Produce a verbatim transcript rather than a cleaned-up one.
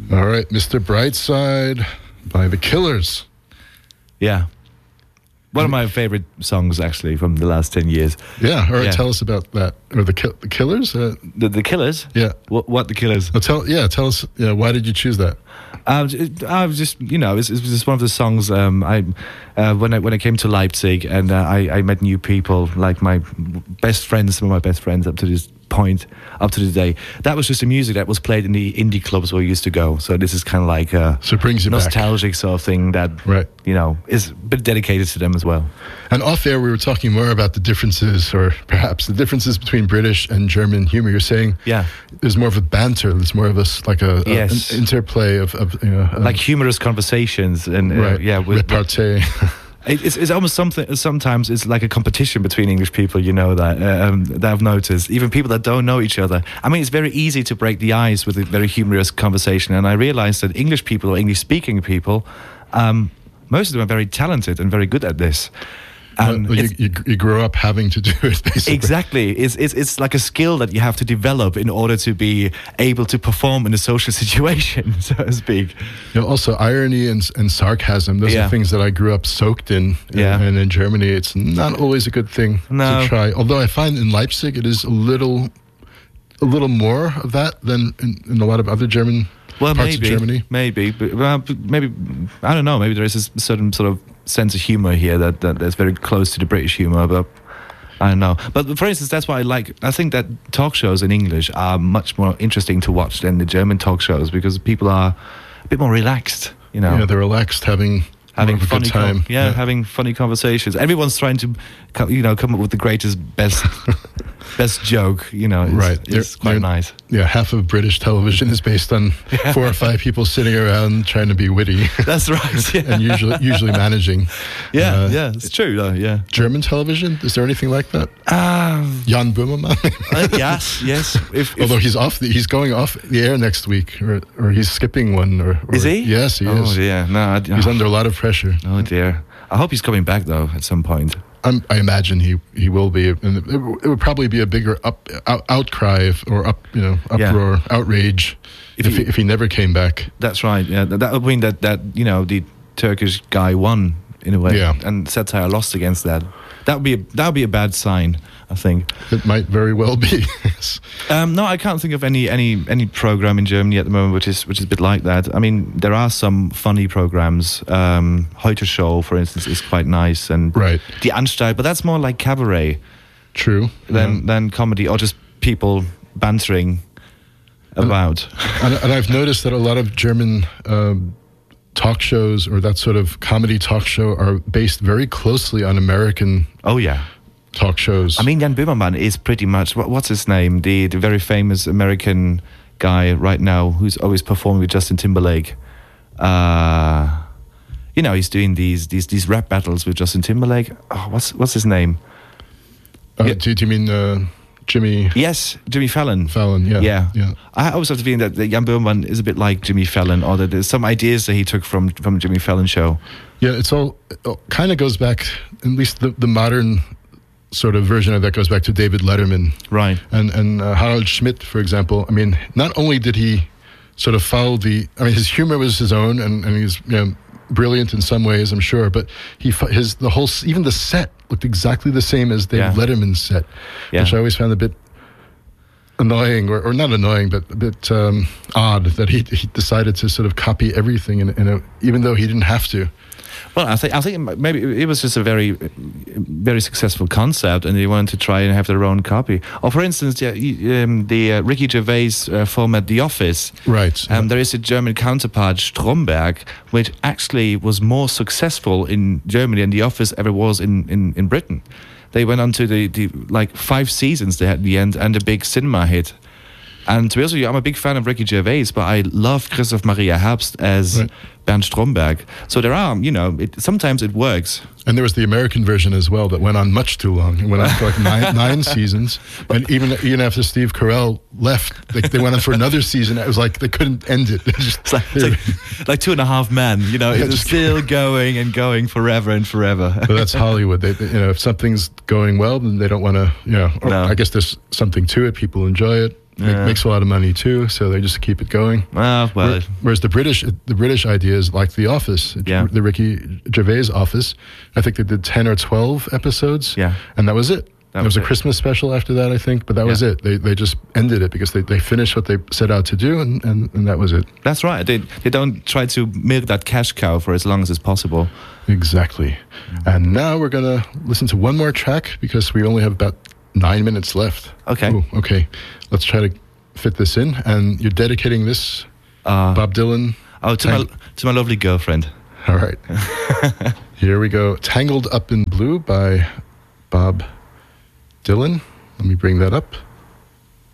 All right, Mister Brightside by The Killers. Yeah. One of my favorite songs, actually, from the last ten years. Yeah, all right, Yeah. tell us about that. Or The, ki- the Killers? Uh, The, the Killers? yeah. What, what The Killers? Well, tell, yeah, tell us, yeah, why did you choose that? Um, it- I was just, you know, it was, it was just one of the songs. Um, I uh, when I when I came to Leipzig, and uh, I, I met new people, like my best friends, some of my best friends up to this point, up to this day. That was just the music that was played in the indie clubs where we used to go. So this is kind of like a So it brings you back. nostalgic sort of thing that, Right. you know, is a bit dedicated to them as well. And off air, we were talking more about the differences, or perhaps the differences between British and German humor. You're saying Yeah. there's more of a banter, there's more of a, s- like a, a- Yes. an interplay of, of you know, um, Like humorous conversations and uh, right, yeah, with, repartee. It- It's, it's almost something. Sometimes it's like a competition between English people. You know that um, that I've noticed. Even people that don't know each other. I mean, it's very easy to break the ice with a very humorous conversation. And I realized that English people or English-speaking people, um, most of them are very talented and very good at this. And Well, you, it's- you, you grow up having to do it, basically. Exactly. It's, it's it's like a skill that you have to develop in order to be able to perform in a social situation, so to speak. You know, also, irony and, and sarcasm, those Yeah. are things that I grew up soaked in. Yeah. And in Germany, it's not always a good thing No. to try. Although I find in Leipzig, it is a little a little more of that than in, in a lot of other German Well, parts maybe, of Germany. maybe, but, well, but maybe I don't know. Maybe there is a certain sort of sense of humor here that, that that's very close to the British humor, but I don't know. But for instance, that's why I like. I think that talk shows in English are much more interesting to watch than the German talk shows because people are a bit more relaxed. You know, Yeah, they're relaxed, having, having more of a funny, good time. com- yeah, having funny conversations. Everyone's trying to, co- you know, come up with the greatest, best, best joke. You know, it's, Right. It's They're- quite they're- nice. Yeah, half of British television is based on four or five people sitting around trying to be witty That's right. Yeah, and usually usually managing. yeah, Uh, yeah. It's true though. Yeah. German television, is there anything like that? Um, Jan Böhmermann? Uh, yes, yes. If, if, Although he's off, the, he's going off the air next week, or or he's skipping one. Or, or is he? Yes, he oh, is. dear. No, I, He's oh, under a lot of pressure. oh dear. I hope he's coming back though at some point. I'm, I imagine he, he will be, and it, it would probably be a bigger up, out, outcry if, or up you know Yeah. uproar, outrage If if, he- he, if he never came back. That's right. Yeah, that, that would mean that that you know the Turkish guy won in a way, Yeah. and satire lost against that. That would be a, that would be a bad sign, I think. It might very well be. Um, no, I can't think of any, any any program in Germany at the moment which is which is a bit like that. I mean, there are some funny programs. Um, Heute Show, for instance, is quite nice, and Right. Die Anstalt, but that's more like cabaret True. than yeah. than comedy or just people bantering about. and, and I've noticed that a lot of German um, talk shows or that sort of comedy talk show are based very closely on American Oh yeah. talk shows. I mean, Jan Böhmermann is pretty much what, what's his name? The the very famous American guy right now who's always performing with Justin Timberlake. Uh, you know, he's doing these these these rap battles with Justin Timberlake. Oh, what's what's his name? uh, yeah. do, do you mean uh, Jimmy Yes, Jimmy Fallon. Fallon? Yeah. Yeah. yeah. I always have the feeling that, that Jan Böhmermann is a bit like Jimmy Fallon, or that there's some ideas that he took from from Jimmy Fallon show. Yeah, it's all it kind of goes back, at least the, the modern sort of version of that goes back to David Letterman. Right. And and uh, Harald Schmidt, for example. I mean, not only did he sort of follow the, I mean, his humor was his own, and, and he's you know, brilliant in some ways, I'm sure. But he fo- his the whole s- even the set looked exactly the same as David Yeah. Letterman's set, Yeah. which I always found a bit annoying, or, or not annoying, but a bit um, odd that he he decided to sort of copy everything, in, in a, even though he didn't have to. Well, I think I think maybe it was just a very, very successful concept, and they wanted to try and have their own copy. Or, for instance, yeah, you- um, the uh, Ricky Gervais uh, format The Office. Right. Um, there is a German counterpart, Stromberg, which actually was more successful in Germany than The Office ever was in, in, in Britain. They went on to the, the like five seasons they had at the end, and a big cinema hit. And to be honest with you, I'm a big fan of Ricky Gervais, but I love Christoph Maria Herbst as Right. Bernd Stromberg. So there are, you know, it, sometimes it works. And there was the American version as well that went on much too long. It went on for like nine, nine seasons. And even even after Steve Carell left, they, they went on for another season. It was like they couldn't end it. It just- It's like, it's like, like Two and a Half Men, you know, it's just- still going and going forever and forever. But that's Hollywood. They, they- you know, if something's going well, then they don't want to, you know, or No. I guess there's something to it. People enjoy it. Make, Yeah. makes a lot of money too, so they just keep it going. Ah, well, Where- Whereas the British, the British idea is like The Office, Yeah. the Ricky Gervais Office. I think they did ten or twelve episodes, Yeah. and that was it. That there was, was a it. Christmas special after that, I think, but that was Yeah. it. They they just ended it because they, they finished what they set out to do, and, and, and that was it. that's right. They they don't try to milk that cash cow for as long as it's possible. Exactly. Mm-hmm. And now we're gonna listen to one more track because we only have about nine minutes left. Okay. Ooh, okay. Let's try to fit this in. And you're dedicating this, Uh, Bob Dylan. oh, to my to my lovely girlfriend. All right. Here we go. Tangled Up in Blue by Bob Dylan. Let me bring that up.